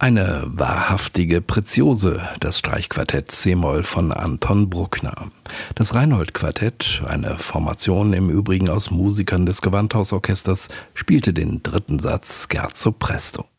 Eine wahrhaftige Preziose, das Streichquartett c-Moll von Anton Bruckner. Das Reinhold-Quartett, eine Formation im Übrigen aus Musikern des Gewandhausorchesters, spielte den dritten Satz Scherzo presto.